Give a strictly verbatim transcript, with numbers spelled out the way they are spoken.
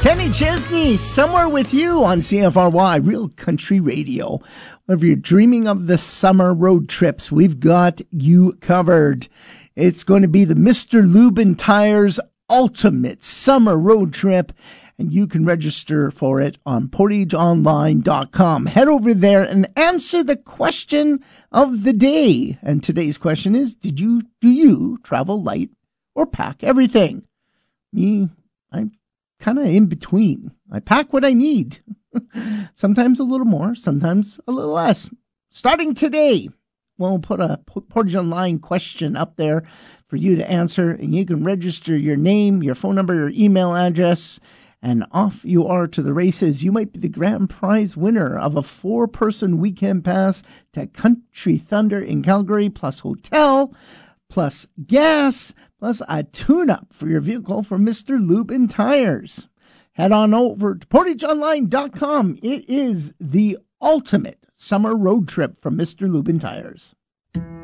Kenny Chesney, somewhere with you on C F R Y, Real Country Radio. If you're dreaming of the summer road trips, we've got you covered. It's going to be the Mister Lubin Tires Ultimate Summer Road Trip, and you can register for it on portage online dot com. Head over there and answer the question of the day. And today's question is, did you do you travel light or pack everything? Me, I'm kind of in between. I pack what I need. Sometimes a little more, sometimes a little less. Starting today, we'll put a Portage Online question up there for you to answer, and you can register your name, your phone number, your email address, and off you are to the races. You might be the grand prize winner of a four-person weekend pass to Country Thunder in Calgary, plus hotel, plus gas, plus a tune-up for your vehicle from Mister Lubin Tires. Head on over to portage online dot com. It is the ultimate summer road trip from Mister Lubin Tires.